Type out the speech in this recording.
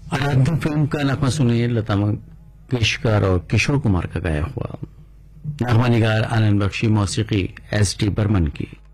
आराध्य फिल्म का नगमा सुनिए, लता मंगेशकर और किशोर कुमार का गाया हुआ। नगमा निगार आनंद बख्शी, मौसीकी एस टी बर्मन की।